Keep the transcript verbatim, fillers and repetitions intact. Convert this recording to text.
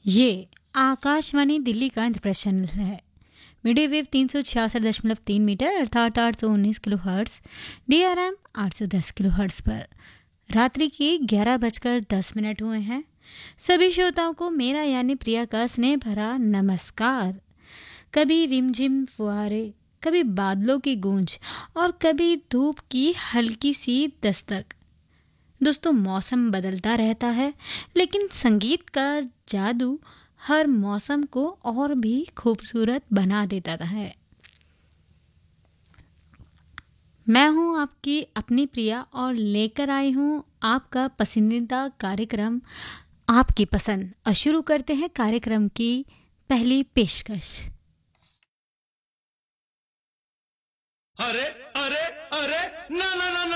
ये आकाशवाणी दिल्ली का इंद्रप्रश्न है। मीडियम वेव तीन सौ छियासठ दशमलव तीन मीटर अर्थात आठ सौ उन्नीस kilo hertz, D R M आठ सौ दस किलो हर्ट्स पर रात्रि के ग्यारह बजकर दस मिनट हुए हैं। सभी श्रोताओं को मेरा यानी प्रिया का स्नेह भरा नमस्कार। कभी रिमझिम फुहारे, कभी बादलों की गूंज और कभी धूप की हल्की सी दस्तक। दोस्तों, मौसम बदलता रहता है, लेकिन संगीत का जादू हर मौसम को और भी खूबसूरत बना देता है। मैं हूं आपकी अपनी प्रिया और लेकर आई हूं आपका पसंदीदा कार्यक्रम आपकी पसंद। और शुरू करते हैं कार्यक्रम की पहली पेशकश। अरे अरे अरे ना ना ना